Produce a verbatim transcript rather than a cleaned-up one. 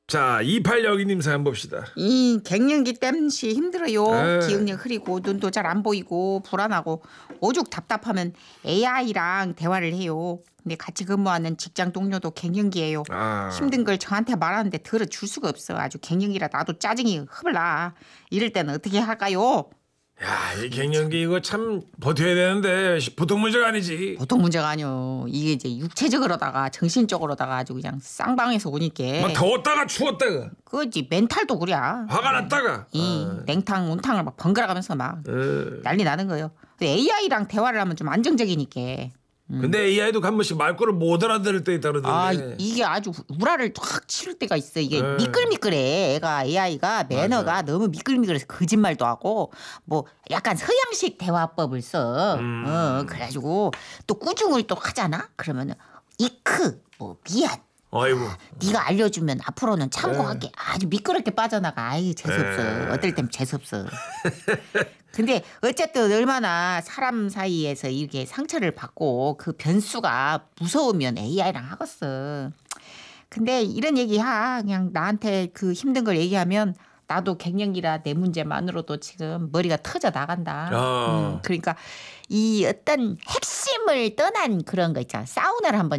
자, 이팔육이님 사연 봅시다. 이 갱년기 땜시 힘들어요. 에이. 기억력 흐리고 눈도 잘 안 보이고 불안하고 오죽 답답하면 에이아이랑 대화를 해요. 근데 같이 근무하는 직장 동료도 갱년기예요. 아. 힘든 걸 저한테 말하는데 들어줄 수가 없어. 아주 갱년기라 나도 짜증이 흐블라. 이럴 때는 어떻게 할까요? 야, 이 갱년기 이거 참 버텨야 되는데 보통 문제가 아니지. 보통 문제가 아니요. 이게 이제 육체적으로다가 정신적으로다가 아주 그냥 쌍방에서 오니까. 막 더웠다가 추웠다가 그거지 멘탈도 그래. 화가 났다가. 이 아. 냉탕 온탕을 막 번갈아가면서 막 에. 난리 나는 거예요. 근데 에이아이랑 대화를 하면 좀 안정적이니까. 근데 에이아이도 한 번씩 말귀를 못 알아들을 때 있다 아 그러던데. 이게 아주 우라를 확 치를 때가 있어. 이게 네. 미끌미끌해. 애가 에이아이가 매너가 맞아. 너무 미끌미끌해서 거짓말도 하고 뭐 약간 서양식 대화법을 써. 음. 어 그래가지고 또 꾸중을 또 하잖아. 그러면은 이크 뭐 미안. 아이고. 네가 알려주면 앞으로는 참고할게. 아주 미끄럽게 빠져나가. 아이 재수없어. 에. 어떨 땐 재수없어. 근데 어쨌든 얼마나 사람 사이에서 이렇게 상처를 받고 그 변수가 무서우면 에이아이랑 하겠어. 근데 이런 얘기하 그냥 나한테 그 힘든 걸 얘기하면 나도 갱년기라 내 문제만으로도 지금 머리가 터져 나간다. 아. 음, 그러니까 이 어떤 핵심을 떠난 그런 거 있잖아. 사우나를 한번